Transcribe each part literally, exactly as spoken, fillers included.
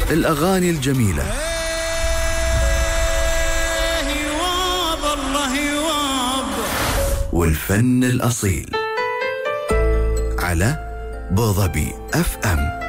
الأغاني الجميلة، والفن الأصيل على بوظبي اف ام.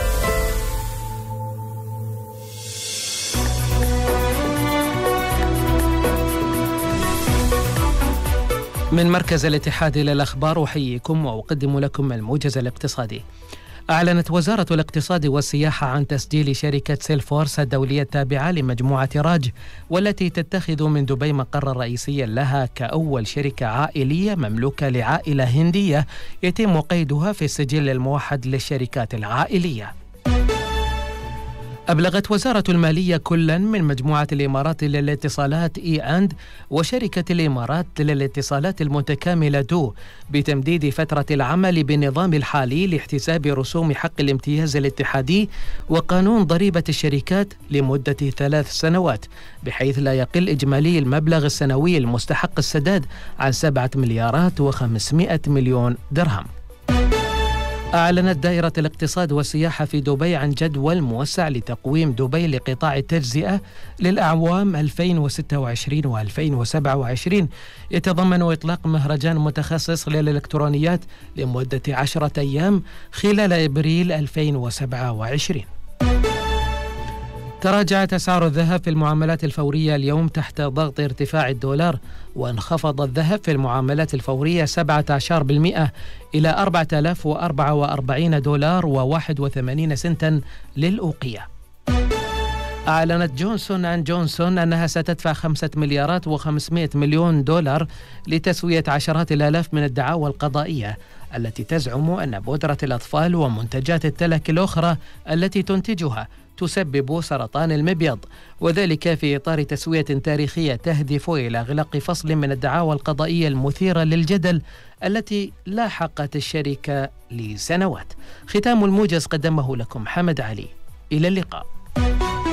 من مركز الاتحاد إلى الأخبار، أحييكم وأقدم لكم الموجز الاقتصادي. أعلنت وزارة الاقتصاد والسياحة عن تسجيل شركة سيلفورس الدولية التابعة لمجموعة راج، والتي تتخذ من دبي مقرا رئيسيا لها كأول شركة عائلية مملوكة لعائلة هندية يتم قيدها في السجل الموحد للشركات العائلية. أبلغت وزارة المالية كلا من مجموعة الإمارات للاتصالات إي أند وشركة الإمارات للاتصالات المتكاملة دو بتمديد فترة العمل بالنظام الحالي لاحتساب رسوم حق الامتياز الاتحادي وقانون ضريبة الشركات لمدة ثلاث سنوات، بحيث لا يقل إجمالي المبلغ السنوي المستحق السداد عن سبعة مليارات وخمسمائة مليون درهم. أعلنت دائرة الاقتصاد والسياحة في دبي عن جدول موسع لتقويم دبي لقطاع التجزئة للأعوام ألفين وستة وعشرين وألفين وسبعة وعشرين، يتضمن إطلاق مهرجان متخصص للإلكترونيات لمدة عشرة أيام خلال إبريل ألفين وسبعة وعشرين. تراجعت أسعار الذهب في المعاملات الفورية اليوم تحت ضغط ارتفاع الدولار، وانخفض الذهب في المعاملات الفورية سبعة عشر بالمئة إلى أربعة آلاف وأربعة وأربعين دولار وواحد وثمانين سنتا للأوقية. أعلنت جونسون أند جونسون أنها ستدفع خمسة مليارات وخمسمائة مليون دولار لتسوية عشرات الآلاف من الدعاوى القضائية التي تزعم أن بودرة الأطفال ومنتجات التلك الأخرى التي تنتجها تسبب سرطان المبيض، وذلك في إطار تسوية تاريخية تهدف إلى إغلاق فصل من الدعاوى القضائية المثيرة للجدل التي لاحقت الشركة لسنوات. ختام الموجز قدمه لكم حمد علي، إلى اللقاء.